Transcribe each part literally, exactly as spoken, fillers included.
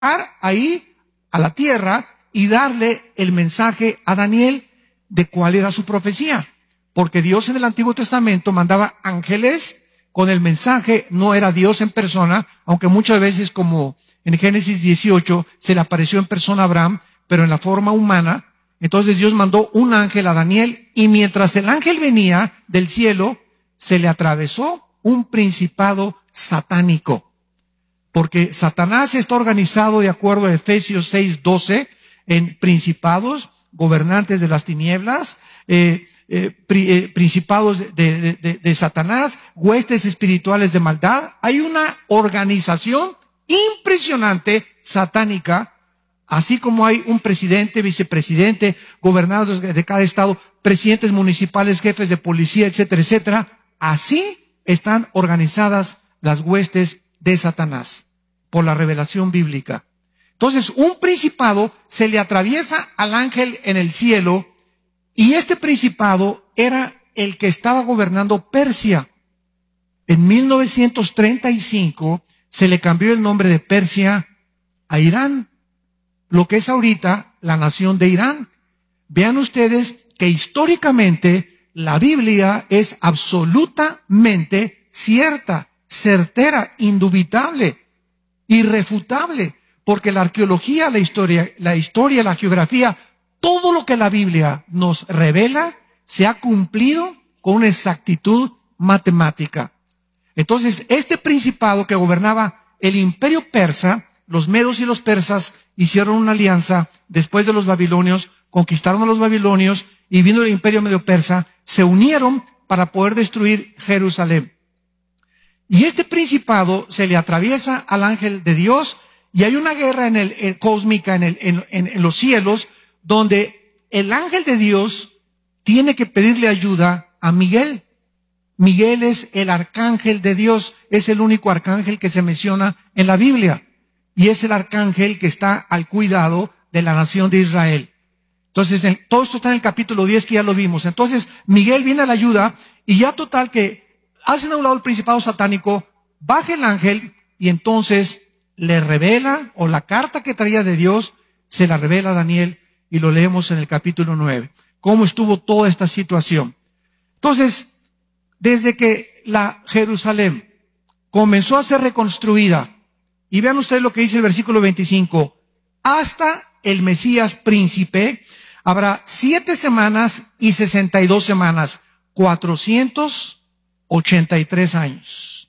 ahí a la tierra y darle el mensaje a Daniel de cuál era su profecía. Porque Dios en el Antiguo Testamento mandaba ángeles con el mensaje, no era Dios en persona, aunque muchas veces, como en Génesis dieciocho, se le apareció en persona a Abraham, pero en la forma humana. Entonces Dios mandó un ángel a Daniel, y mientras el ángel venía del cielo, se le atravesó un principado satánico. Porque Satanás está organizado, de acuerdo a Efesios seis doce, en principados, gobernantes de las tinieblas, eh, eh, pri, eh, principados de, de, de, de Satanás, huestes espirituales de maldad. Hay una organización impresionante satánica, así como hay un presidente, vicepresidente, gobernadores de cada estado, presidentes municipales, jefes de policía, etcétera, etcétera. Así están organizadas las huestes de Satanás por la revelación bíblica. Entonces, un principado se le atraviesa al ángel en el cielo, y este principado era el que estaba gobernando Persia. En mil novecientos treinta y cinco se le cambió el nombre de Persia a Irán, lo que es ahorita la nación de Irán. Vean ustedes que históricamente la Biblia es absolutamente cierta, certera, indubitable, irrefutable, porque la arqueología, la historia, la historia, la geografía, todo lo que la Biblia nos revela se ha cumplido con una exactitud matemática. Entonces, este principado que gobernaba el imperio persa, los medos y los persas hicieron una alianza después de los babilonios, conquistaron a los babilonios, y vino el imperio medio persa, se unieron para poder destruir Jerusalén. Y este principado se le atraviesa al ángel de Dios, y hay una guerra en el, en, cósmica en, el, en, en, en los cielos, donde el ángel de Dios tiene que pedirle ayuda a Miguel. Miguel es el arcángel de Dios, es el único arcángel que se menciona en la Biblia, y es el arcángel que está al cuidado de la nación de Israel. Entonces, en, todo esto está en el capítulo diez, que ya lo vimos. Entonces, Miguel viene a la ayuda, y ya total que hacen a un lado el principado satánico, baja el ángel, y entonces le revela, o la carta que traía de Dios, se la revela a Daniel, y lo leemos en el capítulo nueve. Cómo estuvo toda esta situación. Entonces, desde que la Jerusalén comenzó a ser reconstruida, y vean ustedes lo que dice el versículo veinticinco, hasta el Mesías príncipe, habrá siete semanas y sesenta y dos semanas, cuatrocientos ochenta y tres años.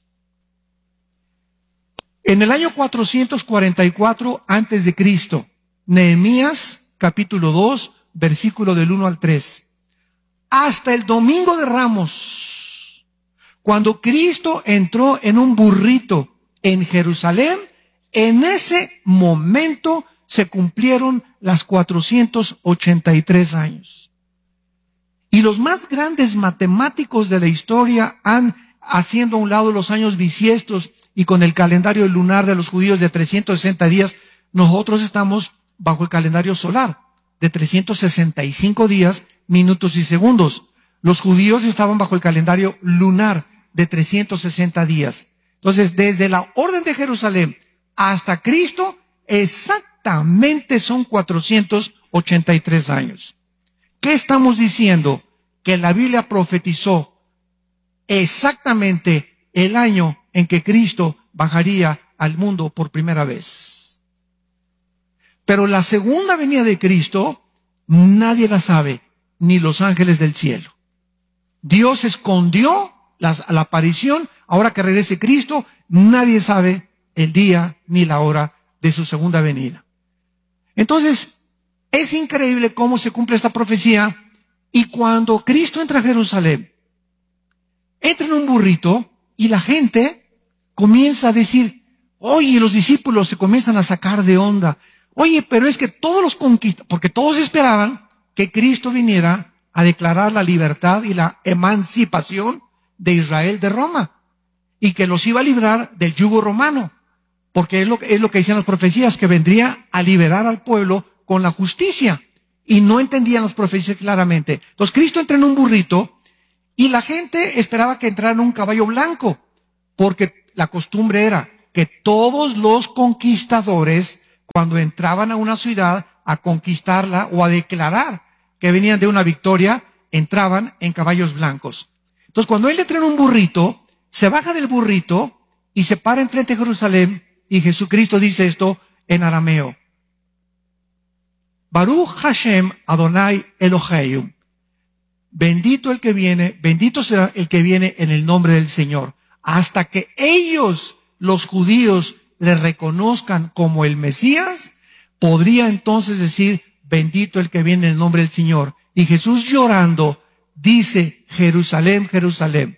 En el año cuatrocientos cuarenta y cuatro antes de Cristo, Nehemías capítulo dos, versículo del uno al tres. Hasta el domingo de Ramos, cuando Cristo entró en un burrito en Jerusalén, en ese momento se cumplieron las cuatrocientos ochenta y tres años. Y los más grandes matemáticos de la historia han, haciendo a un lado los años bisiestos y con el calendario lunar de los judíos de trescientos sesenta días, nosotros estamos bajo el calendario solar de trescientos sesenta y cinco días, minutos y segundos. Los judíos estaban bajo el calendario lunar de trescientos sesenta días. Entonces, desde la orden de Jerusalén hasta Cristo, exactamente son cuatrocientos ochenta y tres años. ¿Qué estamos diciendo? Que la Biblia profetizó exactamente el año en que Cristo bajaría al mundo por primera vez. Pero la segunda venida de Cristo, nadie la sabe, ni los ángeles del cielo. Dios escondió las, la aparición. Ahora que regrese Cristo, nadie sabe el día ni la hora de su segunda venida. Entonces, es increíble cómo se cumple esta profecía. Y cuando Cristo entra a Jerusalén, entra en un burrito, y la gente comienza a decir, oye, los discípulos se comienzan a sacar de onda. Oye, pero es que todos los conquistas, porque todos esperaban que Cristo viniera a declarar la libertad y la emancipación de Israel de Roma, y que los iba a librar del yugo romano, porque es lo, es lo que decían las profecías, que vendría a liberar al pueblo con la justicia, y no entendían las profecías claramente. Entonces Cristo entra en un burrito, y la gente esperaba que entrara en un caballo blanco, porque la costumbre era que todos los conquistadores, cuando entraban a una ciudad a conquistarla o a declarar que venían de una victoria, entraban en caballos blancos. Entonces, cuando él entra en un burrito, se baja del burrito y se para enfrente de Jerusalén, y Jesucristo dice esto en arameo: Baruch Hashem Adonai Eloheinu. Bendito el que viene, bendito será el que viene en el nombre del Señor. Hasta que ellos, los judíos, le reconozcan como el Mesías, podría entonces decir: bendito el que viene en el nombre del Señor. Y Jesús, llorando, dice: Jerusalén, Jerusalén,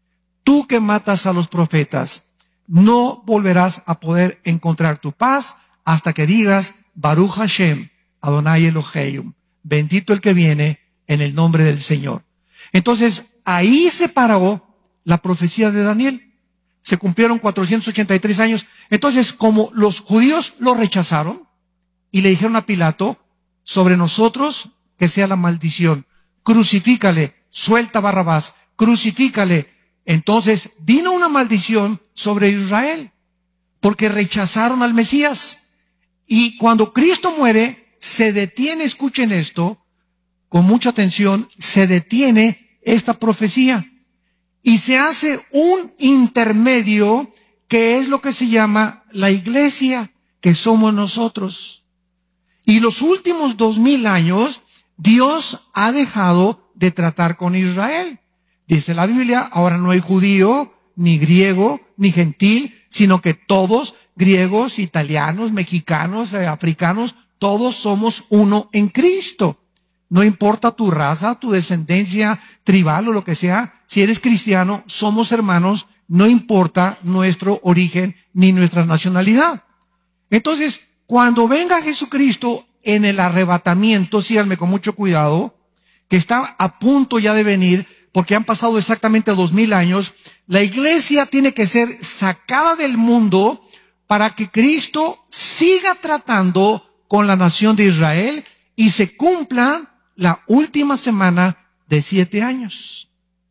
tú que matas a los profetas, no volverás a poder encontrar tu paz hasta que digas: Baruch Hashem Adonai Eloheinu, bendito el que viene en el nombre del Señor. Entonces, ahí se paró la profecía de Daniel. Se cumplieron cuatrocientos ochenta y tres años. Entonces, como los judíos lo rechazaron y le dijeron a Pilato: sobre nosotros que sea la maldición, crucifícale, suelta a Barrabás, crucifícale. Entonces vino una maldición sobre Israel, porque rechazaron al Mesías. Y cuando Cristo muere, se detiene, escuchen esto, con mucha atención, se detiene esta profecía. Y se hace un intermedio, que es lo que se llama la iglesia, que somos nosotros. Y los últimos dos mil años, Dios ha dejado de tratar con Israel. Dice la Biblia: ahora no hay judío, ni griego, ni gentil, sino que todos, griegos, italianos, mexicanos, eh, africanos, todos somos uno en Cristo. No importa tu raza, tu descendencia tribal o lo que sea, si eres cristiano, somos hermanos, no importa nuestro origen ni nuestra nacionalidad. Entonces, cuando venga Jesucristo en el arrebatamiento, síganme con mucho cuidado, que está a punto ya de venir, porque han pasado exactamente dos mil años, la iglesia tiene que ser sacada del mundo para que Cristo siga tratando con la nación de Israel y se cumpla la última semana de siete años.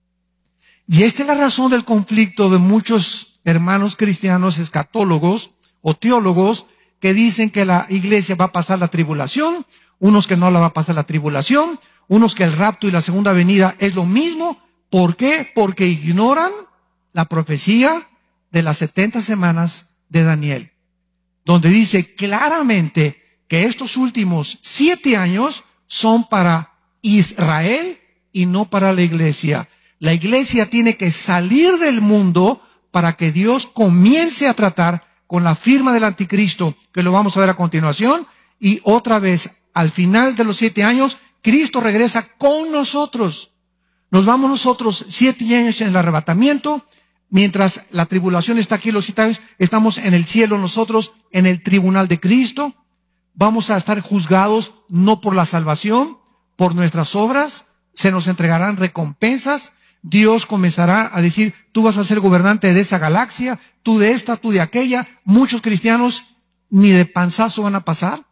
Y esta es la razón del conflicto de muchos hermanos cristianos escatólogos o teólogos que dicen que la iglesia va a pasar la tribulación, unos que no la va a pasar la tribulación, unos que el rapto y la segunda venida es lo mismo. ¿Por qué? Porque ignoran la profecía de las setenta semanas de Daniel, donde dice claramente que estos últimos siete años son para Israel y no para la iglesia. La iglesia tiene que salir del mundo para que Dios comience a tratar con la firma del anticristo, que lo vamos a ver a continuación, y otra vez, al final de los siete años, Cristo regresa con nosotros. Nos vamos nosotros siete años en el arrebatamiento, mientras la tribulación está aquí, los siete años, estamos en el cielo nosotros, en el tribunal de Cristo. Vamos a estar juzgados no por la salvación, por nuestras obras, se nos entregarán recompensas. Dios comenzará a decir: tú vas a ser gobernante de esa galaxia, tú de esta, tú de aquella. Muchos cristianos ni de panzazo van a pasar,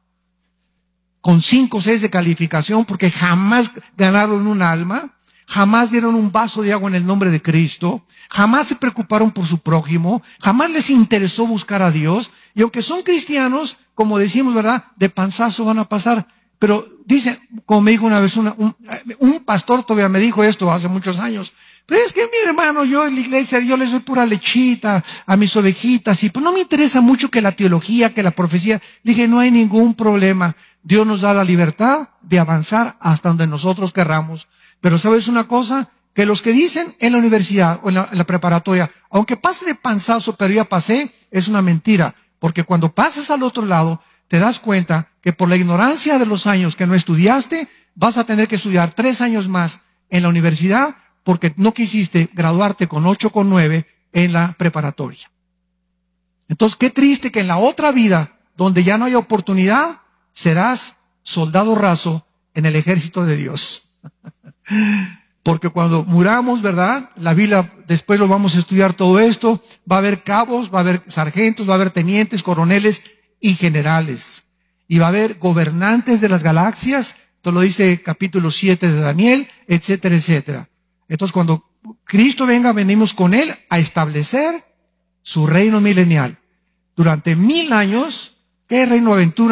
con cinco o seis de calificación, porque jamás ganaron un alma, jamás dieron un vaso de agua en el nombre de Cristo, jamás se preocuparon por su prójimo, jamás les interesó buscar a Dios. Y aunque son cristianos, como decimos, ¿verdad?, de panzazo van a pasar. Pero dice, como me dijo una vez una, un, un pastor, todavía me dijo esto hace muchos años: pero es que mi hermano, yo en la iglesia, yo les doy pura lechita a mis ovejitas, y pues no me interesa mucho que la teología, que la profecía. Le dije: no hay ningún problema. Dios nos da la libertad de avanzar hasta donde nosotros querramos. Pero ¿sabes una cosa? Que los que dicen en la universidad o en la, en la preparatoria, aunque pase de panzazo, pero ya pasé, es una mentira. Porque cuando pasas al otro lado, te das cuenta que por la ignorancia de los años que no estudiaste, vas a tener que estudiar tres años más en la universidad, porque no quisiste graduarte con ocho, con nueve en la preparatoria. Entonces, qué triste que en la otra vida, donde ya no hay oportunidad, serás soldado raso en el ejército de Dios. Porque cuando muramos, ¿verdad?, la Biblia, después lo vamos a estudiar todo esto, va a haber cabos, va a haber sargentos, va a haber tenientes, coroneles y generales. Y va a haber gobernantes de las galaxias, esto lo dice capítulo siete de Daniel, etcétera, etcétera. Entonces, cuando Cristo venga, venimos con Él a establecer su reino milenial. Durante mil años, ¿Qué reino aventura?